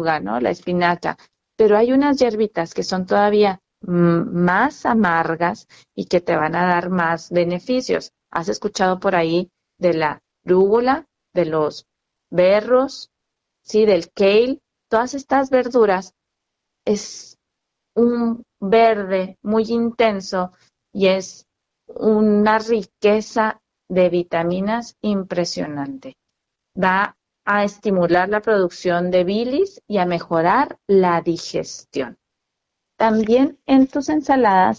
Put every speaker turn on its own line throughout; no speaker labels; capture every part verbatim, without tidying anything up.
lechuga, ¿no? La espinaca. Pero hay unas hierbitas que son todavía mm, más amargas y que te van a dar más beneficios. ¿Has escuchado por ahí de la rúgula, de los berros, sí, del kale? Todas estas verduras es un verde muy intenso y es una riqueza de vitaminas impresionante. Va a estimular la producción de bilis y a mejorar la digestión. También en tus ensaladas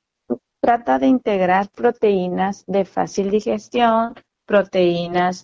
trata de integrar proteínas de fácil digestión, proteínas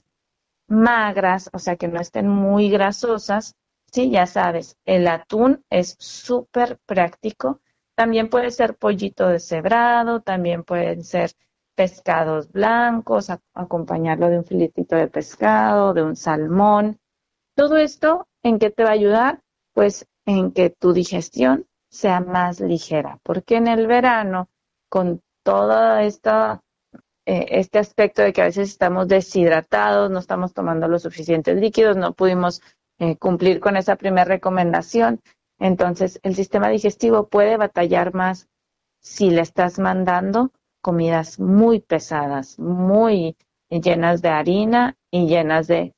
magras, o sea que no estén muy grasosas. Sí, ya sabes, el atún es súper práctico. También puede ser pollito deshebrado, también pueden ser pescados blancos, a- acompañarlo de un filetito de pescado, de un salmón. Todo esto, ¿en qué te va a ayudar? Pues en que tu digestión sea más ligera, porque en el verano, con toda esta eh, este aspecto de que a veces estamos deshidratados, no estamos tomando los suficientes líquidos, no pudimos eh, cumplir con esa primera recomendación. Entonces, el sistema digestivo puede batallar más si le estás mandando comidas muy pesadas, muy llenas de harina y llenas de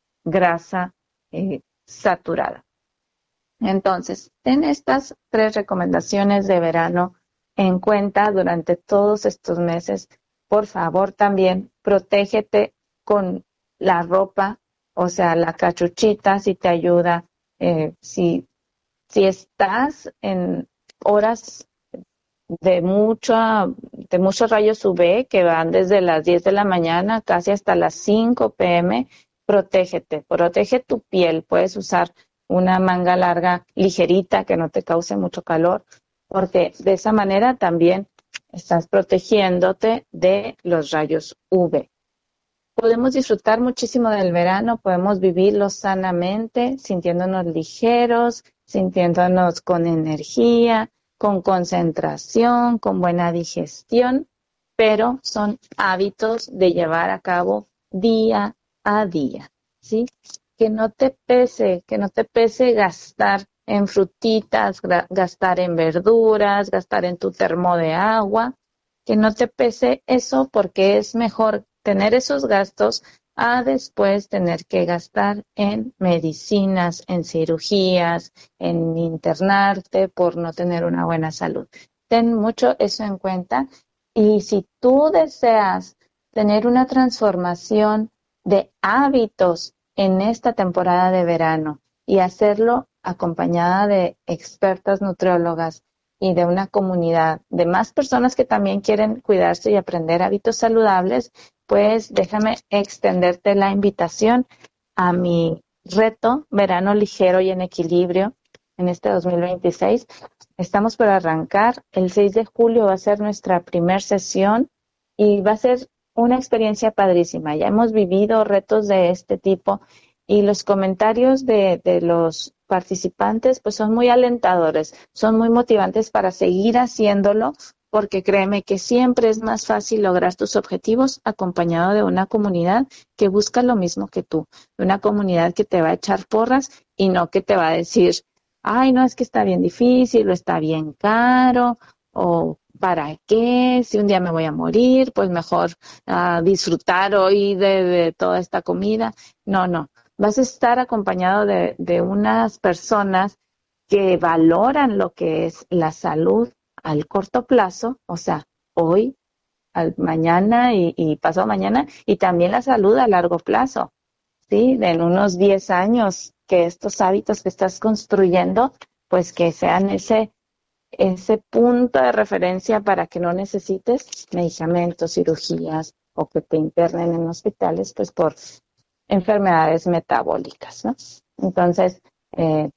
grasa eh, saturada. Entonces, ten estas tres recomendaciones de verano en cuenta durante todos estos meses. Por favor, también protégete con la ropa, o sea, la cachuchita si te ayuda. Eh, si, si estás en horas de mucha, de muchos rayos U V que van desde las diez de la mañana casi hasta las cinco p m, protégete, protege tu piel. Puedes usar una manga larga ligerita que no te cause mucho calor, porque de esa manera también estás protegiéndote de los rayos U V. Podemos disfrutar muchísimo del verano, podemos vivirlo sanamente, sintiéndonos ligeros, sintiéndonos con energía, con concentración, con buena digestión, pero son hábitos de llevar a cabo día a día, ¿sí? Que no te pese, que no te pese gastar en frutitas, gastar en verduras, gastar en tu termo de agua, que no te pese eso, porque es mejor tener esos gastos a después tener que gastar en medicinas, en cirugías, en internarte por no tener una buena salud. Ten mucho eso en cuenta, y si tú deseas tener una transformación de hábitos en esta temporada de verano y hacerlo acompañada de expertas nutriólogas y de una comunidad de más personas que también quieren cuidarse y aprender hábitos saludables, pues déjame extenderte la invitación a mi reto Verano Ligero y en Equilibrio en este dos mil veintiséis. Estamos por arrancar. El seis de julio va a ser nuestra primer sesión y va a ser una experiencia padrísima. Ya hemos vivido retos de este tipo y los comentarios de, de los participantes pues son muy alentadores, son muy motivantes para seguir haciéndolo, porque créeme que siempre es más fácil lograr tus objetivos acompañado de una comunidad que busca lo mismo que tú, de una comunidad que te va a echar porras y no que te va a decir, ay, no, es que está bien difícil o está bien caro o ¿para qué? Si un día me voy a morir, pues mejor uh, disfrutar hoy de, de toda esta comida. No, no. Vas a estar acompañado de, de unas personas que valoran lo que es la salud al corto plazo, o sea, hoy, al mañana y, y pasado mañana, y también la salud a largo plazo, ¿sí? En unos diez años, que estos hábitos que estás construyendo, pues que sean ese, ese punto de referencia para que no necesites medicamentos, cirugías o que te internen en hospitales, pues por enfermedades metabólicas, ¿no? Entonces, eh,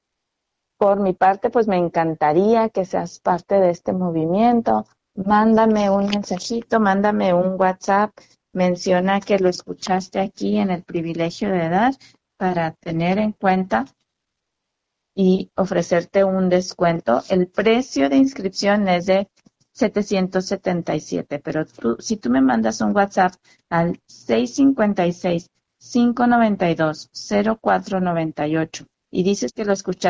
por mi parte, pues me encantaría que seas parte de este movimiento. Mándame un mensajito, mándame un WhatsApp, menciona que lo escuchaste aquí en El Privilegio de Dar para tener en cuenta y ofrecerte un descuento. El precio de inscripción es de setecientos setenta y siete, pero tú, si tú me mandas un WhatsApp al seis cinco seis, cinco nueve dos, cero cuatro nueve ocho y dices que lo escuchaste